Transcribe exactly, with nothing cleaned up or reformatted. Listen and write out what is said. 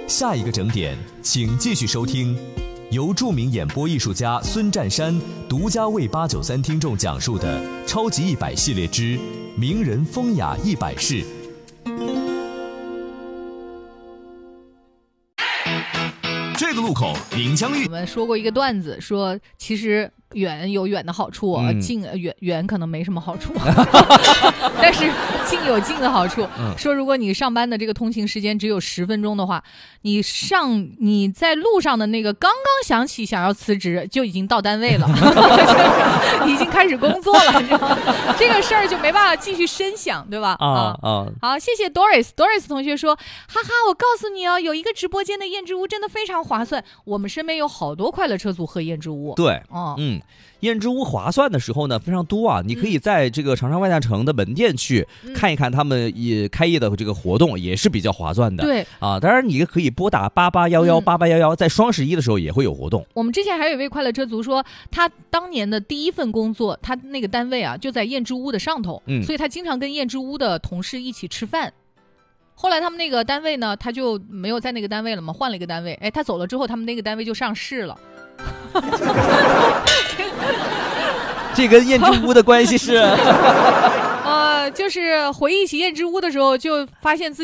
下一个整点，请继续收听，由著名演播艺术家孙占山独家为八九三听众讲述的《超级一百系列之名人风雅一百事》。这个路口宁江玉， 我们说过一个段子，说其实远有远的好处，嗯、近远远可能没什么好处，但是近有近的好处。嗯、说如果你上班的这个通勤时间只有十分钟的话，你上你在路上的那个刚刚想起想要辞职，就已经到单位了，已经开始工作了，你知道吗？这个事儿就没办法继续深想，对吧？ 啊啊！ 好，谢谢 Doris。Doris 同学说，哈哈，我告诉你哦，有一个直播间的燕之屋真的非常划算，我们身边有好多快乐车组喝燕之屋。 对， 哦， 嗯。燕之屋划算的时候呢非常多啊，你可以在这个长沙万象城的门店去看一看他们也开业的这个活动，也是比较划算的。 对啊，当然你也可以拨打八八幺幺八八幺幺，在双十一的时候也会有活动。 我们之前还有一位快乐车族说，他当年的第一份工作，他那个单位啊就在燕之屋的上头，嗯，所以他经常跟燕之屋的同事一起吃饭。后来他们那个单位呢，他就没有在那个单位了嘛，换了一个单位。哎，他走了之后，他们那个单位就上市了。 这跟燕之屋的关系是呃，就是回忆起燕之屋的时候，就发现自己